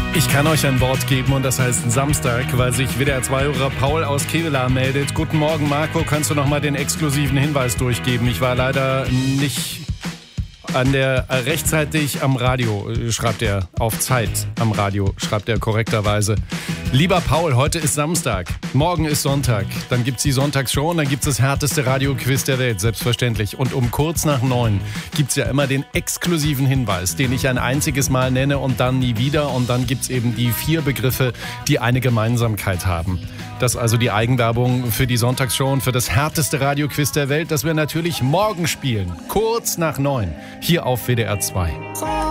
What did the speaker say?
Ich kann euch ein Wort geben und das heißt Samstag, weil sich WDR 2-Hörer Paul aus Kevelaer meldet. Guten Morgen, Marco. Kannst du noch mal den exklusiven Hinweis durchgeben? Ich war leider nicht rechtzeitig am Radio, schreibt er, auf Zeit am Radio, schreibt er korrekterweise. Lieber Paul, heute ist Samstag, morgen ist Sonntag, dann gibt's die Sonntagsshow und dann gibt's das härteste Radioquiz der Welt, selbstverständlich. Und um kurz nach 9 gibt's ja immer den exklusiven Hinweis, den ich ein einziges Mal nenne und dann nie wieder. Und dann gibt's eben die 4 Begriffe, die eine Gemeinsamkeit haben. Das ist also die Eigenwerbung für die Sonntagsshow und für das härteste Radioquiz der Welt, das wir natürlich morgen spielen, kurz nach 9, hier auf WDR 2.